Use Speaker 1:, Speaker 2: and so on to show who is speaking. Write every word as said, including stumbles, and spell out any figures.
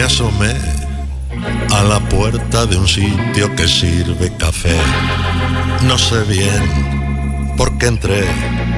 Speaker 1: me asomé a la puerta de un sitio que sirve café. No sé bien por qué entré,